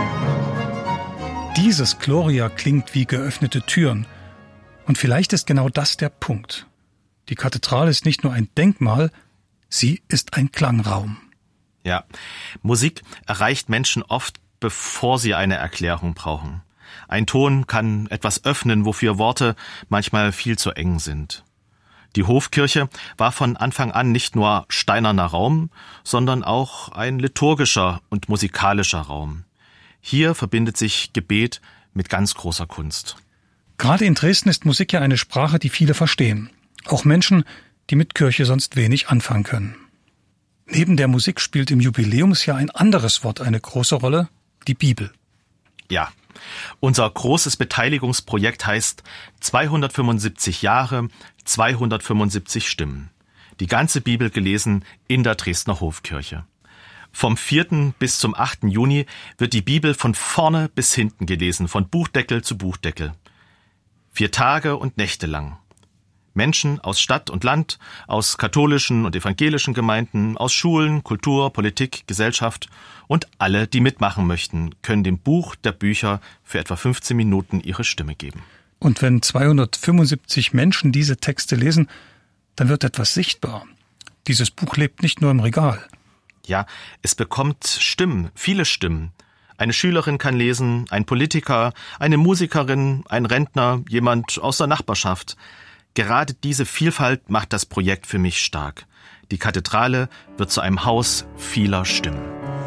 Dieses Gloria klingt wie geöffnete Türen. Und vielleicht ist genau das der Punkt. Die Kathedrale ist nicht nur ein Denkmal, sie ist ein Klangraum. Ja, Musik erreicht Menschen oft, bevor sie eine Erklärung brauchen. Ein Ton kann etwas öffnen, wofür Worte manchmal viel zu eng sind. Die Hofkirche war von Anfang an nicht nur steinerner Raum, sondern auch ein liturgischer und musikalischer Raum. Hier verbindet sich Gebet mit ganz großer Kunst. Gerade in Dresden ist Musik ja eine Sprache, die viele verstehen. Auch Menschen, die mit Kirche sonst wenig anfangen können. Neben der Musik spielt im Jubiläumsjahr ein anderes Wort eine große Rolle, die Bibel. Ja, unser großes Beteiligungsprojekt heißt 275 Jahre, 275 Stimmen. Die ganze Bibel gelesen in der Dresdner Hofkirche. Vom 4. bis zum 8. Juni wird die Bibel von vorne bis hinten gelesen, von Buchdeckel zu Buchdeckel. 4 Tage und Nächte lang. Menschen aus Stadt und Land, aus katholischen und evangelischen Gemeinden, aus Schulen, Kultur, Politik, Gesellschaft und alle, die mitmachen möchten, können dem Buch der Bücher für etwa 15 Minuten ihre Stimme geben. Und wenn 275 Menschen diese Texte lesen, dann wird etwas sichtbar. Dieses Buch lebt nicht nur im Regal. Ja, es bekommt Stimmen, viele Stimmen. Eine Schülerin kann lesen, ein Politiker, eine Musikerin, ein Rentner, jemand aus der Nachbarschaft. Gerade diese Vielfalt macht das Projekt für mich stark. Die Kathedrale wird zu einem Haus vieler Stimmen.